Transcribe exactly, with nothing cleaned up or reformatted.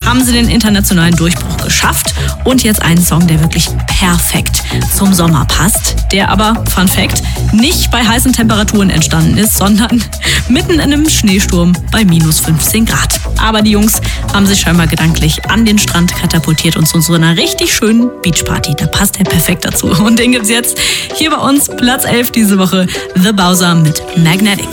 haben sie den internationalen Durchbruch geschafft und jetzt einen Song, der wirklich perfekt zum Sommer passt, der aber, Fun Fact, nicht bei heißen Temperaturen entstanden ist, sondern mitten in einem Schneesturm bei minus fünfzehn Grad. Aber die Jungs haben sich scheinbar gedanklich an den Strand katapultiert und zu so einer richtig schönen Beachparty. Da passt er perfekt dazu. Und den gibt's jetzt hier bei uns, Platz elf diese Woche, The Bowser mit Magnetic.